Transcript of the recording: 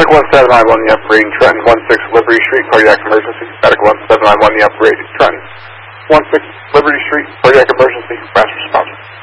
Medical 1791, the operating Trenton, 16 Liberty Street, cardiac emergency. Medical 1791, the operating Trenton, 16 Liberty Street, cardiac emergency.